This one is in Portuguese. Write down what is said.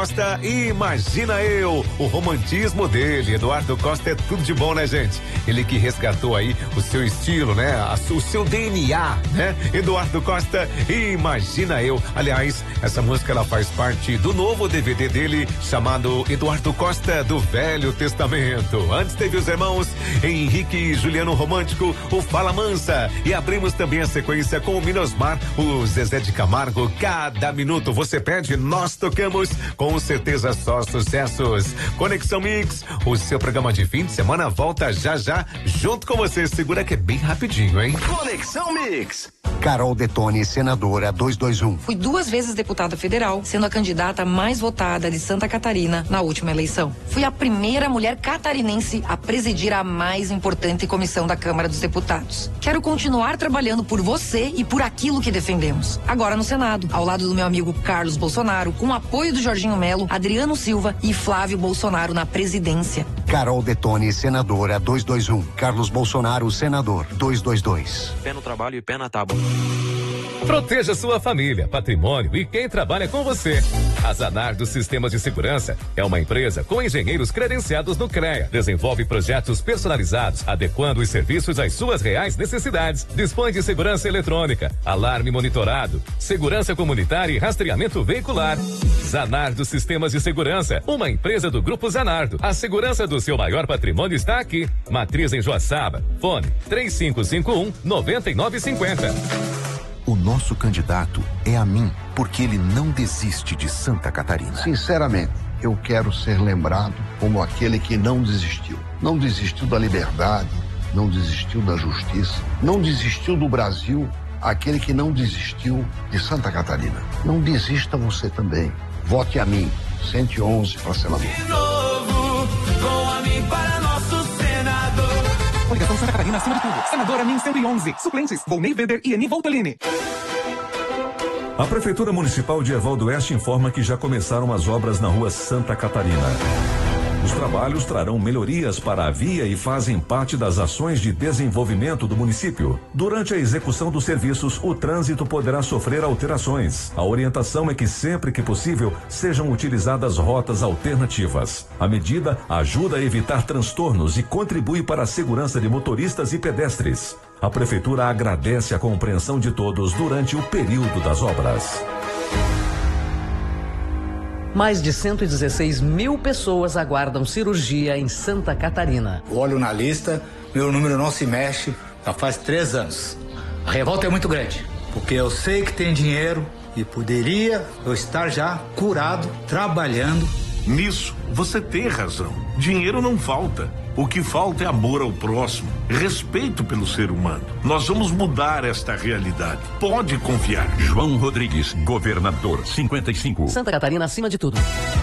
Costa, Imagina Eu. O romantismo dele, Eduardo Costa, é tudo de bom, né, gente? Ele que resgatou aí o seu estilo, né? O seu DNA, né? Eduardo Costa, Imagina Eu. Aliás, essa música ela faz parte do novo DVD dele, chamado Eduardo Costa do Velho Testamento. Antes teve os irmãos Henrique e Juliano Romântico, o Fala Mansa. E abrimos também a sequência com o Minosmar, o Zezé de Camargo. Cada minuto você pede, nós tocamos. Com certeza só sucessos. Conexão Mix, o seu programa de fim de semana volta já já, junto com você. Segura que é bem rapidinho, hein? Conexão Mix. Carol Detone, senadora 221. Fui 2 vezes deputada federal, sendo a candidata mais votada de Santa Catarina na última eleição. Fui a primeira mulher catarinense a presidir a mais importante comissão da Câmara dos Deputados. Quero continuar trabalhando por você e por aquilo que defendemos. Agora no Senado, ao lado do meu amigo Carlos Bolsonaro, com o apoio do Jorginho Melo, Adriano Silva e Flávio Bolsonaro na presidência. Carol Detone, senadora 221. Carlos Bolsonaro, senador 222. Pé no trabalho e pé na tábua. Proteja sua família, patrimônio e quem trabalha com você. A Zanardo Sistemas de Segurança é uma empresa com engenheiros credenciados no CREA. Desenvolve projetos personalizados, adequando os serviços às suas reais necessidades. Dispõe de segurança eletrônica, alarme monitorado, segurança comunitária e rastreamento veicular. Zanardo Sistemas de Segurança, uma empresa do Grupo Zanardo. A segurança do seu maior patrimônio está aqui. Matriz em Joaçaba. Fone 3551-9950. O nosso candidato é a mim, porque ele não desiste de Santa Catarina. Sinceramente, eu quero ser lembrado como aquele que não desistiu. Não desistiu da liberdade, não desistiu da justiça, não desistiu do Brasil, aquele que não desistiu de Santa Catarina. Não desista você também. Vote a mim, 111 para senador. De novo, com a mim para nosso senador. Coligação Santa Catarina acima de tudo. Senadora Min 111. Suplentes, Volney Weber e Eni Voltolini. A Prefeitura Municipal de Evaldo Oeste informa que já começaram as obras na rua Santa Catarina. Os trabalhos trarão melhorias para a via e fazem parte das ações de desenvolvimento do município. Durante a execução dos serviços, o trânsito poderá sofrer alterações. A orientação é que sempre que possível sejam utilizadas rotas alternativas. A medida ajuda a evitar transtornos e contribui para a segurança de motoristas e pedestres. A Prefeitura agradece a compreensão de todos durante o período das obras. Mais de 116 mil pessoas aguardam cirurgia em Santa Catarina. Olho na lista, meu número não se mexe, já faz 3 anos. A revolta é muito grande, porque eu sei que tem dinheiro e poderia eu estar já curado, trabalhando. Nisso, você tem razão. Dinheiro não falta. O que falta é amor ao próximo, respeito pelo ser humano. Nós vamos mudar esta realidade. Pode confiar. João Rodrigues, governador 55. Santa Catarina acima de tudo.